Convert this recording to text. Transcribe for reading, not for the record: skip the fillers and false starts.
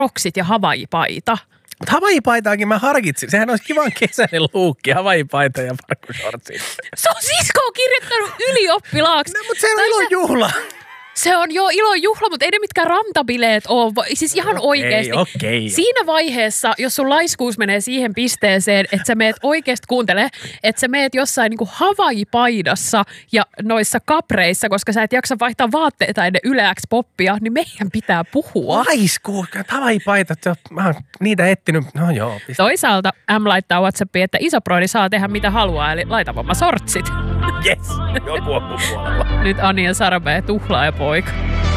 Kroksit ja Hawaii-paita. Mutta Hawaii-paitaakin mä harkitsin. Sehän olisi kivan kesäinen luukki, Hawaii-paita ja farkkushortsit. Se on sisko kirjoittanut ylioppilaaksi. No, mutta se on ilon juhla. Se on jo ilon juhla, mutta ei ne mitkään rantabileet ole. Siis ihan oikeasti. Okei. Siinä vaiheessa, jos sun laiskuus menee siihen pisteeseen, että sä meet oikeasti, kuuntele, että sä meet jossain niinku Hawaii-paidassa ja noissa kapreissa, koska sä et jaksa vaihtaa vaatteita ennen yleäksi poppia, niin meidän pitää puhua. Laiskuus, Hawaii-paitat, mä oon niitä etsinyt. No joo. Toisaalta M laittaa WhatsAppiin, että isoproidi saa tehdä mitä haluaa, eli laita sortsit. Yes, joku on mun puolella. Nyt Anja Sarabee tuhlaa ja poika.